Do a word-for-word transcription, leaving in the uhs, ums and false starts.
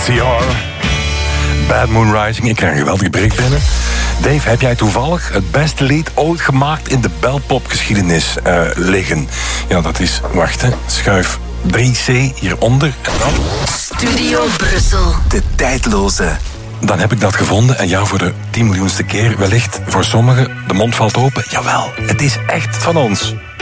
C R. Bad Moon Rising. Ik krijg een geweldige bericht binnen. Dave, heb jij toevallig het beste lied ooit gemaakt in de belpopgeschiedenis uh, liggen? Ja, dat is, wacht hè, schuif drie C hieronder en dan... Studio Brussel. De tijdloze. Dan heb ik dat gevonden en ja, voor de tien miljoenste keer wellicht voor sommigen de mond valt open. Jawel, het is echt van ons.